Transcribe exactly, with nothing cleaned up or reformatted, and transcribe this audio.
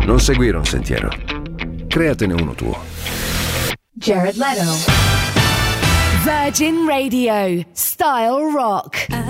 Non seguire un sentiero. Createne uno tuo. Jared Leto. Virgin Radio. Style Rock.